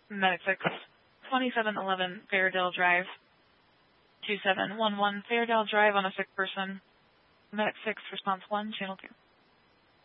Medic 6, 2711 Fairdale Drive. 2711 Fairdale Drive on a sick person. Medic 6, response 1, channel 2.